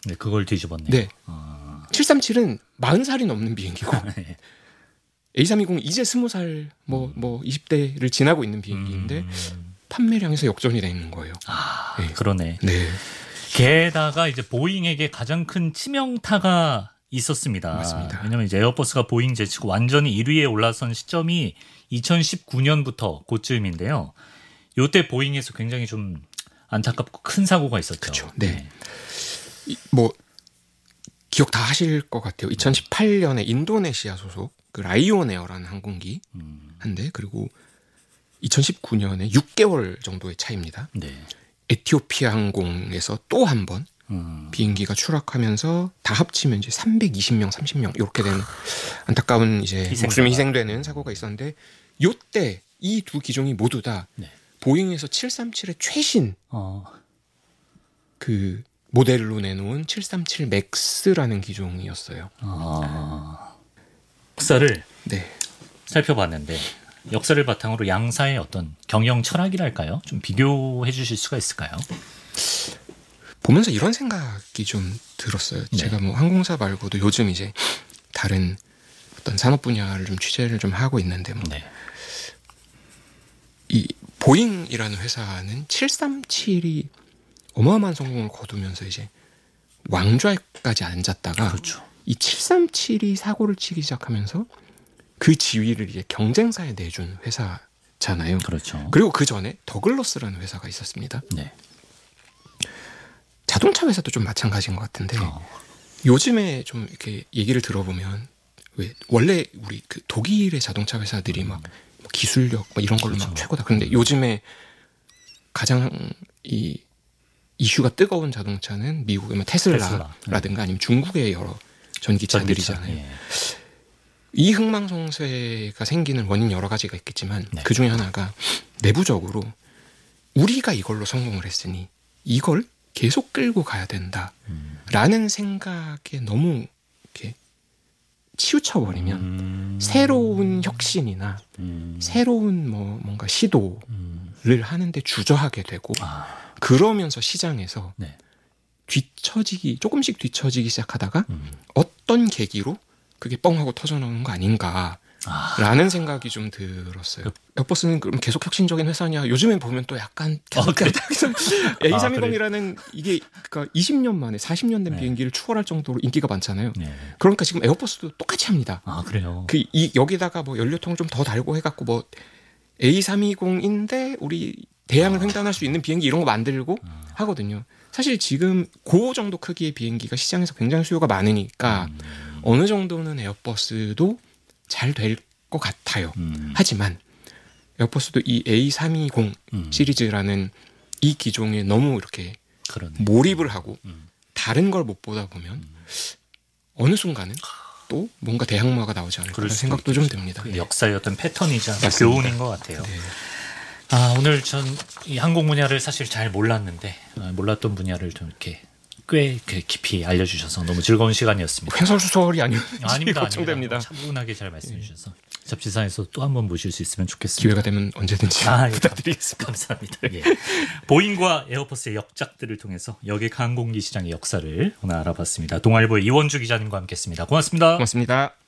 네, 그걸 뒤집었네요. 네. 737은 40살이 넘는 비행기고 네. A320 이제 20살 뭐 20대를 지나고 있는 비행기인데 판매량에서 역전이 돼 있는 거예요. 네. 그러네. 네. 게다가 이제 보잉에게 가장 큰 치명타가 있었습니다. 맞습니다. 왜냐하면 이제 에어버스가 보잉 제치고 완전히 1위에 올라선 시점이 2019년부터 그쯤인데요. 이때 보잉에서 굉장히 좀 안타깝고 큰 사고가 있었죠. 그렇죠. 네. 뭐 기억 다 하실 것 같아요. 2018년에 인도네시아 소속 그 라이온 에어라는 항공기 한대, 그리고 2019년에 6개월 정도의 차이입니다. 네. 에티오피아 항공에서 또 한 번 비행기가 추락하면서 다 합치면 이제 320명, 30명 이렇게 된 안타까운 이제 목숨이 희생되는 사고가 있었는데, 요때 이 두 기종이 모두 다 네. 보잉에서 737의 최신 그 모델로 내놓은 737 맥스라는 기종이었어요. 역사를 네. 살펴봤는데 역사를 바탕으로 양사의 어떤 경영 철학이랄까요? 좀 비교해 주실 수가 있을까요? 보면서 이런 생각이 좀 들었어요. 네. 제가 뭐 항공사 말고도 요즘 이제 다른 어떤 산업 분야를 좀 취재를 좀 하고 있는데, 뭐 네. 이 보잉이라는 회사는 737이 어마어마한 성공을 거두면서 이제 왕좌에까지 앉았다가, 그렇죠. 이 737이 사고를 치기 시작하면서 그 지위를 이제 경쟁사에 내준 회사잖아요. 그렇죠. 그리고 그 전에 더글러스라는 회사가 있었습니다. 네. 자동차 회사도 좀 마찬가지인 것 같은데, 요즘에 좀 이렇게 얘기를 들어보면, 왜 원래 우리 그 독일의 자동차 회사들이 막 기술력 막 이런 걸로 막 최고다. 그런데 요즘에 가장 이 이슈가 뜨거운 자동차는 미국의 뭐 테슬라라든가 아니면 중국의 여러 전기차들이잖아요. 예. 이 흥망성쇠가 생기는 원인 여러 가지가 있겠지만, 네. 그 중에 하나가 내부적으로 우리가 이걸로 성공을 했으니 이걸 계속 끌고 가야 된다라는 생각에 너무 이렇게 치우쳐버리면 새로운 혁신이나 새로운 뭔가 시도를 하는데 주저하게 되고, 그러면서 시장에서 네. 조금씩 뒤처지기 시작하다가 어떤 계기로 그게 뻥 하고 터져나오는 거 아닌가라는 생각이 좀 들었어요. 에어버스는 그럼 계속 혁신적인 회사냐? 요즘에 보면 또 약간 A320이라는 이게 그러니까 20년 만에 40년 된 비행기를 추월할 정도로 인기가 많잖아요. 네. 그러니까 지금 에어버스도 똑같이 합니다. 그래요. 여기다가 뭐 연료통 좀 더 달고 해갖고 뭐 A320인데 우리 대양을 횡단할 수 있는 비행기 이런 거 만들고 하거든요. 사실 지금 그 정도 크기의 비행기가 시장에서 굉장히 수요가 많으니까 어느 정도는 에어버스도 잘 될 것 같아요. 하지만 에어버스도 이 A320 시리즈라는 이 기종에 너무 이렇게 그러네. 몰입을 하고 다른 걸 못 보다 보면 어느 순간은 또 뭔가 대항마가 나오지 않을까 하는 생각도 좀 듭니다. 그 역사의 어떤 패턴이자 맞습니다. 교훈인 것 같아요. 네. 오늘 전 이 항공 분야를 사실 잘 몰랐는데 몰랐던 분야를 좀 이렇게 꽤 깊이 알려주셔서 너무 즐거운 시간이었습니다. 횡설수설이 아닙니다. 걱정됩니다. 차분하게 잘 말씀해 주셔서 잡지사에서 또 한 번 모실 수 있으면 좋겠습니다. 기회가 되면 언제든지 예, 부탁드리겠습니다. 감사합니다. 예. 보잉과 에어버스의 역작들을 통해서 여객 항공기 시장의 역사를 오늘 알아봤습니다. 동아일보의 이원주 기자님과 함께했습니다. 고맙습니다. 고맙습니다.